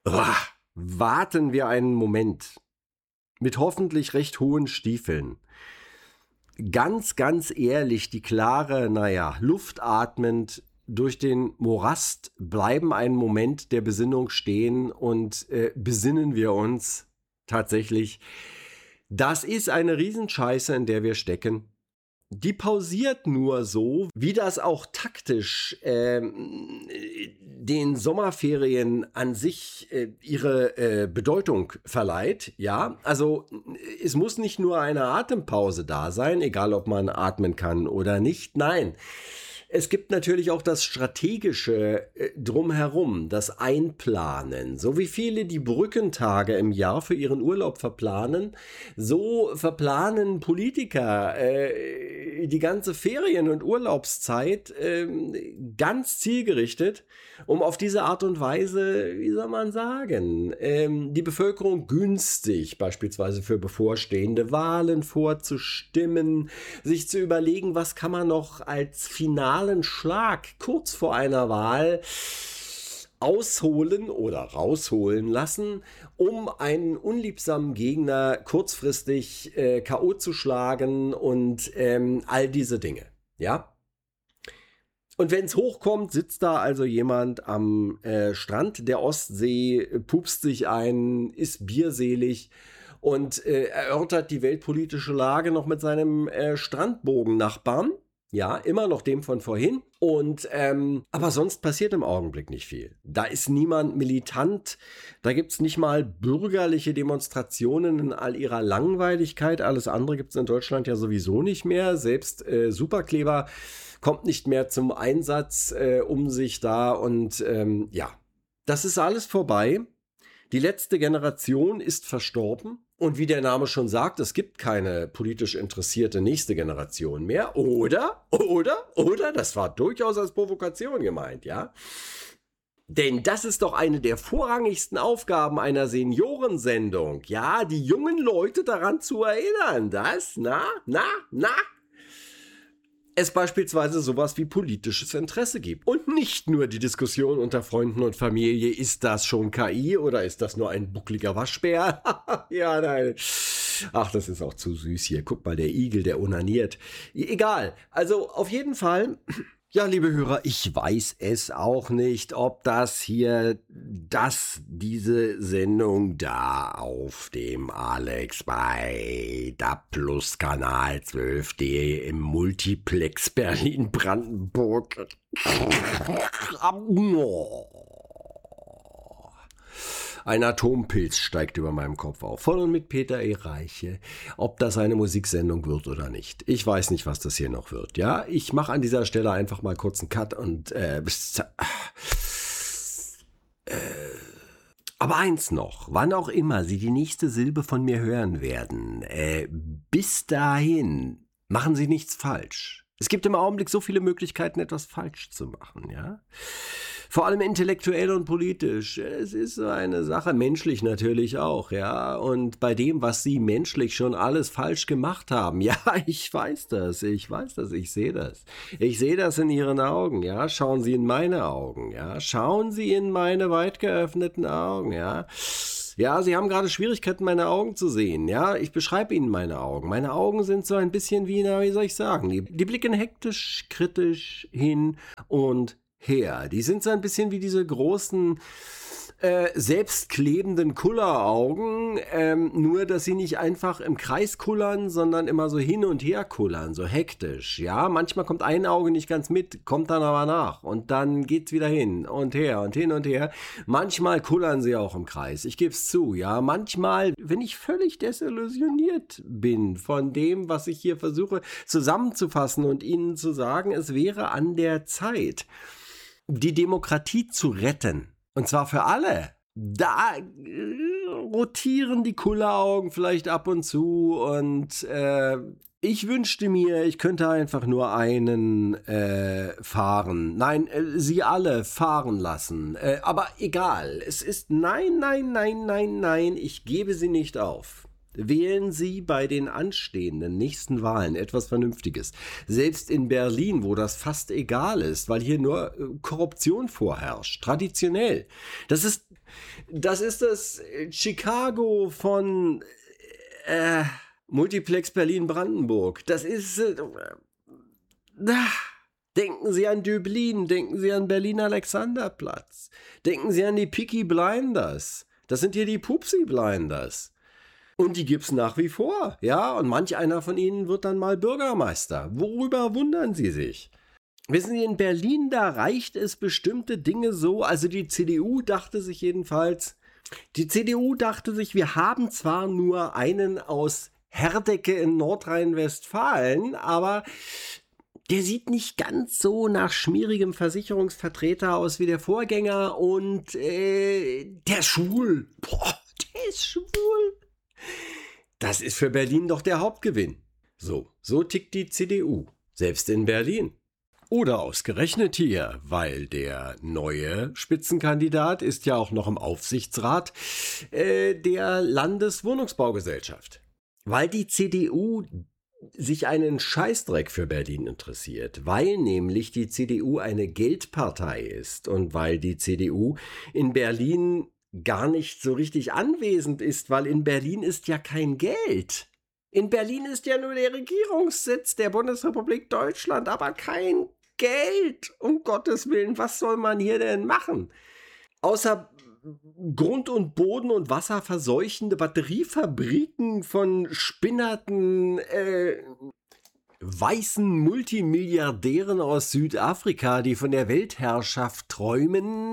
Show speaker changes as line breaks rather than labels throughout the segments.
Warten wir einen Moment. Mit hoffentlich recht hohen Stiefeln. Ganz, ganz ehrlich, die klare, Luft atmend durch den Morast bleiben einen Moment der Besinnung stehen und besinnen wir uns tatsächlich. Das ist eine Riesenscheiße, in der wir stecken. Die pausiert nur so, wie das auch taktisch den Sommerferien an sich ihre Bedeutung verleiht. Ja, also es muss nicht nur eine Atempause da sein, egal ob man atmen kann oder nicht. Nein, es gibt natürlich auch das Strategische drumherum, das Einplanen. So wie viele die Brückentage im Jahr für ihren Urlaub verplanen, so verplanen Politiker die ganze Ferien- und Urlaubszeit ganz zielgerichtet, um auf diese Art und Weise, wie soll man sagen, die Bevölkerung günstig beispielsweise für bevorstehende Wahlen vorzustimmen, sich zu überlegen, was kann man noch als finalen Schlag kurz vor einer Wahl ausholen oder rausholen lassen, um einen unliebsamen Gegner kurzfristig K.O. zu schlagen und all diese Dinge, ja. Und wenn es hochkommt, sitzt da also jemand am Strand der Ostsee, pupst sich ein, ist bierselig und erörtert die weltpolitische Lage noch mit seinem Strandbogen-Nachbarn. Ja, immer noch dem von vorhin. Und aber sonst passiert im Augenblick nicht viel. Da ist niemand militant. Da gibt's nicht mal bürgerliche Demonstrationen in all ihrer Langweiligkeit. Alles andere gibt's in Deutschland ja sowieso nicht mehr. Selbst Superkleber kommt nicht mehr zum Einsatz um sich da. Und das ist alles vorbei. Die letzte Generation ist verstorben. Und wie der Name schon sagt, es gibt keine politisch interessierte nächste Generation mehr. Oder, das war durchaus als Provokation gemeint, ja. Denn das ist doch eine der vorrangigsten Aufgaben einer Seniorensendung, ja, die jungen Leute daran zu erinnern, dass, es beispielsweise sowas wie politisches Interesse gibt. Und nicht nur die Diskussion unter Freunden und Familie, ist das schon KI oder ist das nur ein buckliger Waschbär? Ja, nein. Ach, das ist auch zu süß hier. Guck mal, der Igel, der onaniert. Egal. Also auf jeden Fall... Ja, liebe Hörer, ich weiß es auch nicht, ob diese Sendung da auf dem Alex bei DAB Plus Kanal 12D im Multiplex Berlin-Brandenburg. Ein Atompilz steigt über meinem Kopf auf. Von und mit Peter E. Reiche. Ob das eine Musiksendung wird oder nicht. Ich weiß nicht, was das hier noch wird. Ja, ich mache an dieser Stelle einfach mal kurz einen Cut und aber eins noch, wann auch immer Sie die nächste Silbe von mir hören werden, bis dahin machen Sie nichts falsch. Es gibt im Augenblick so viele Möglichkeiten, etwas falsch zu machen, ja. Vor allem intellektuell und politisch. Es ist so eine Sache, menschlich natürlich auch, ja. Und bei dem, was Sie menschlich schon alles falsch gemacht haben, ja, ich weiß das, ich sehe das. Ich sehe das in Ihren Augen, ja. Schauen Sie in meine Augen, ja. Schauen Sie in meine weit geöffneten Augen, ja. Ja, Sie haben gerade Schwierigkeiten, meine Augen zu sehen. Ja, ich beschreibe Ihnen meine Augen. Meine Augen sind so ein bisschen wie, wie soll ich sagen, die blicken hektisch, kritisch hin und her. Die sind so ein bisschen wie diese großen, selbstklebenden Kulleraugen, nur dass sie nicht einfach im Kreis kullern, sondern immer so hin und her kullern, so hektisch. Ja, manchmal kommt ein Auge nicht ganz mit, kommt dann aber nach und dann geht's wieder hin und her und hin und her. Manchmal kullern sie auch im Kreis, ich gebe es zu, ja. Manchmal, wenn ich völlig desillusioniert bin von dem, was ich hier versuche zusammenzufassen und Ihnen zu sagen, es wäre an der Zeit, die Demokratie zu retten. Und zwar für alle. Da rotieren die Kulleraugen vielleicht ab und zu und ich wünschte mir, ich könnte einfach nur einen fahren. Nein, sie alle fahren lassen. Aber egal, es ist nein, ich gebe sie nicht auf. wählen Sie bei den anstehenden nächsten Wahlen etwas Vernünftiges. Selbst in Berlin, wo das fast egal ist, weil hier nur Korruption vorherrscht, traditionell. Das ist das Chicago von Multiplex Berlin-Brandenburg. Das ist... denken Sie an Döblin, denken Sie an Berlin-Alexanderplatz, denken Sie an die Peaky Blinders. Das sind hier die Pupsi Blinders. Und die gibt's nach wie vor, ja, und manch einer von ihnen wird dann mal Bürgermeister. Worüber wundern Sie sich? Wissen Sie, in Berlin, da reicht es bestimmte Dinge so, also die CDU dachte sich, wir haben zwar nur einen aus Herdecke in Nordrhein-Westfalen, aber der sieht nicht ganz so nach schmierigem Versicherungsvertreter aus wie der Vorgänger und der ist schwul. Boah, der ist schwul. Das ist für Berlin doch der Hauptgewinn. So tickt die CDU, selbst in Berlin. Oder ausgerechnet hier, weil der neue Spitzenkandidat ist ja auch noch im Aufsichtsrat der Landeswohnungsbaugesellschaft. Weil die CDU sich einen Scheißdreck für Berlin interessiert, weil nämlich die CDU eine Geldpartei ist und weil die CDU in Berlin gar nicht so richtig anwesend ist, weil in Berlin ist ja kein Geld. In Berlin ist ja nur der Regierungssitz der Bundesrepublik Deutschland, aber kein Geld. Um Gottes Willen, was soll man hier denn machen? Außer Grund und Boden und Wasser verseuchende Batteriefabriken von spinnerten weißen Multimilliardären aus Südafrika, die von der Weltherrschaft träumen,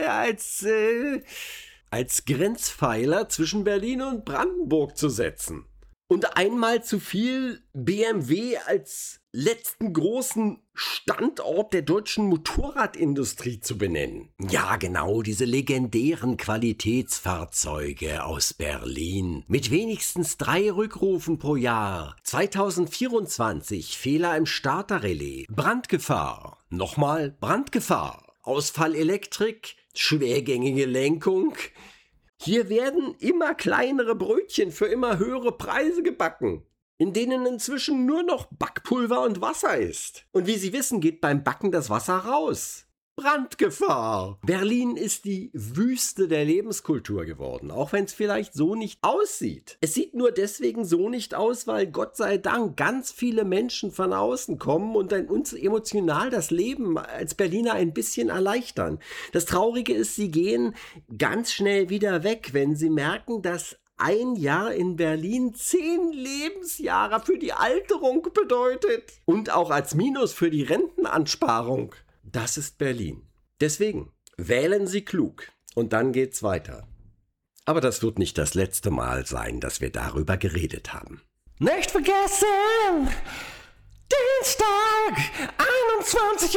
als Grenzpfeiler zwischen Berlin und Brandenburg zu setzen. Und einmal zu viel BMW als letzten großen Standort der deutschen Motorradindustrie zu benennen. Ja, genau, diese legendären Qualitätsfahrzeuge aus Berlin. Mit wenigstens 3 Rückrufen pro Jahr. 2024 Fehler im Starterrelais. Brandgefahr. Nochmal Brandgefahr. Ausfall Elektrik. Schwergängige Lenkung. Hier werden immer kleinere Brötchen für immer höhere Preise gebacken, in denen inzwischen nur noch Backpulver und Wasser ist. Und wie Sie wissen, geht beim Backen das Wasser raus. Brandgefahr. Berlin ist die Wüste der Lebenskultur geworden, auch wenn es vielleicht so nicht aussieht. Es sieht nur deswegen so nicht aus, weil Gott sei Dank ganz viele Menschen von außen kommen und dann uns emotional das Leben als Berliner ein bisschen erleichtern. Das Traurige ist, sie gehen ganz schnell wieder weg, wenn sie merken, dass ein Jahr in Berlin 10 Lebensjahre für die Alterung bedeutet und auch als Minus für die Rentenansparung. Das ist Berlin. Deswegen wählen Sie klug und dann geht's weiter. Aber das wird nicht das letzte Mal sein, dass wir darüber geredet haben. Nicht vergessen! Dienstag, 21